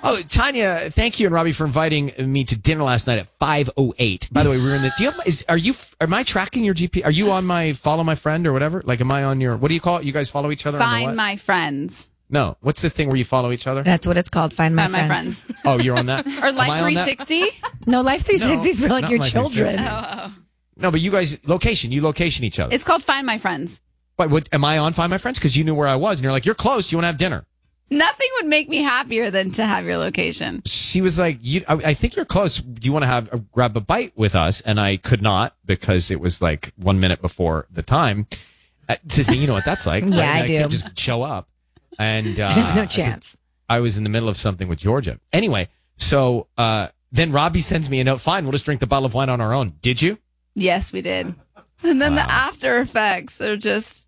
Oh, Tanya, thank you and Robbie for inviting me to dinner last night at 5:08. By the way, we were in the. Am I tracking your GP? Are you on my follow my friend or whatever? Like, am I on your? What do you call it? You guys follow each other? Find my friends. No, what's the thing where you follow each other? That's what it's called. Find my friends. Oh, you're on that? Or Life 360? No, Life 360 is for like your children. No, but you guys location each other. It's called Find My Friends. But what, am I on Find My Friends? Because you knew where I was, and you're like, you're close. You want to have dinner? Nothing would make me happier than to have your location. She was like, I think you're close. Do you want to grab a bite with us? And I could not because it was like 1 minute before the time. Disney, you know what that's like. Yeah, right? I do. Can't just show up. And there's no chance. I was in the middle of something with Georgia. Anyway, so then Robbie sends me a note. Fine, we'll just drink the bottle of wine on our own. Did you? Yes, we did. And then the after effects are just,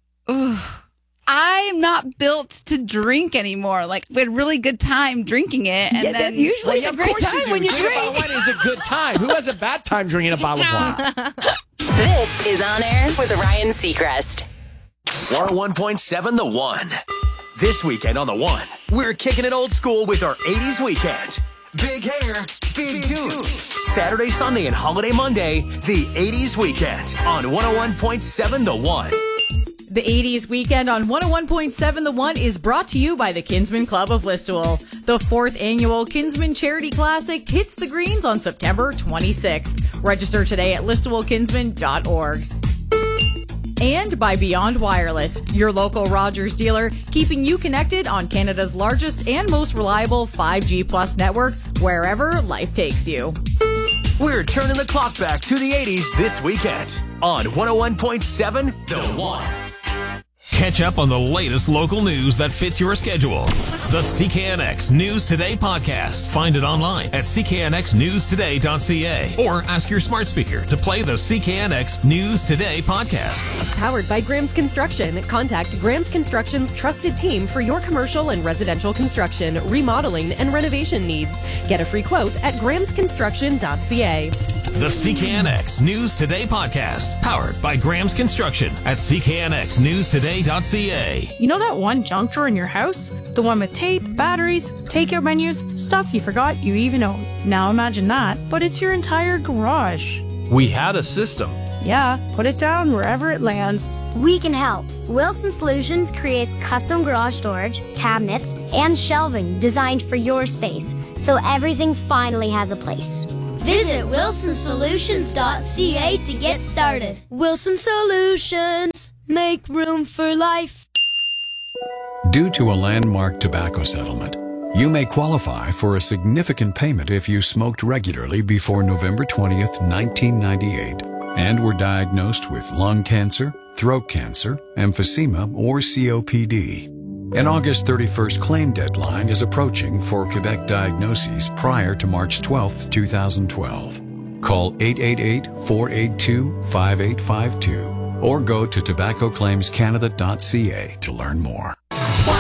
I'm not built to drink anymore. Like, we had a really good time drinking it. And then usually a great time when you drink. A bottle of wine is a good time. Who has a bad time drinking a bottle of wine? This is On Air with Ryan Seacrest. 101.7 The One. This weekend on The One, we're kicking it old school with our 80s weekend. Big hair, big dudes. Saturday, Sunday, and Holiday Monday, the 80s weekend on 101.7 The One. The 80s weekend on 101.7 The One is brought to you by the Kinsman Club of Listowel. The 4th annual Kinsman Charity Classic hits the greens on September 26th. Register today at listowelkinsman.org. And by Beyond Wireless, your local Rogers dealer, keeping you connected on Canada's largest and most reliable 5G Plus network, wherever life takes you. We're turning the clock back to the 80s this weekend on 101.7 The One. Catch up on the latest local news that fits your schedule. The CKNX News Today podcast. Find it online at cknxnewstoday.ca or ask your smart speaker to play the CKNX News Today podcast. Powered by Graham's Construction. Contact Graham's Construction's trusted team for your commercial and residential construction, remodeling, and renovation needs. Get a free quote at grahamsconstruction.ca. The CKNX News Today podcast. Powered by Graham's Construction at cknxnewstoday.ca. You know that one junk drawer in your house? The one with tape, batteries, takeout menus, stuff you forgot you even owned. Now imagine that, but it's your entire garage. We had a system. Yeah, put it down wherever it lands. We can help. Wilson Solutions creates custom garage storage, cabinets, and shelving designed for your space, so everything finally has a place. Visit wilsonsolutions.ca to get started. Wilson Solutions. Make room for life. Due to a landmark tobacco settlement, you may qualify for a significant payment if you smoked regularly before November 20th, 1998, and were diagnosed with lung cancer, throat cancer, emphysema, or COPD. An August 31st claim deadline is approaching for Quebec diagnoses prior to March 12th, 2012. Call 888-482-5852 or go to tobaccoclaimscanada.ca to learn more.